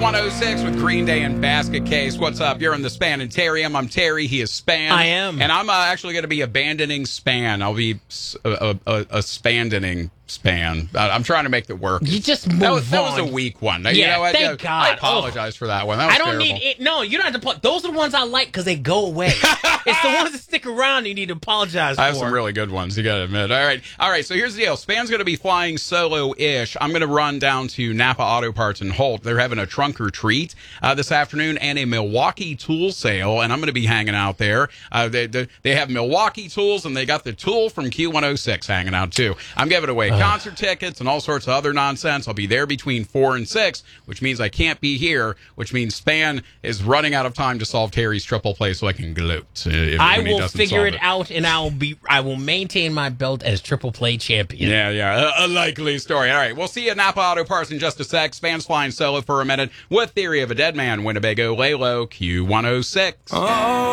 Q106 with Green Day and Basket Case. What's up? You're in the Spanitarium. I'm Terry. He is Span. I am. And I'm actually going to be abandoning Span. I'll be a spandening Span. I'm trying to make it work. You just move on. That was a weak one. Yeah, you know what? thank God. I apologize for that one. That was I don't terrible. need it. No, you don't have to. Those are the ones I like because they go away. It's the ones that stick around you need to apologize for. I have some really good ones, you got to admit. All right. So here's the deal. Span's going to be flying solo-ish. I'm going to run down to Napa Auto Parts in Holt. They're having a trunk or treat this afternoon and a Milwaukee tool sale, and I'm going to be hanging out there. They have Milwaukee tools, and they got the tool from Q106 hanging out, too. I'm giving away concert tickets and all sorts of other nonsense. I'll be there between 4 and 6, which means I can't be here, which means Span is running out of time to solve Terry's triple play so I can gloat. I will figure it out, and I will maintain my belt as triple play champion. Yeah. A likely story. All right. We'll see you at Napa Auto Parts in just a sec. Span's flying solo for a minute with Theory of a Dead Man, Winnebago, Lalo, Q106. Oh.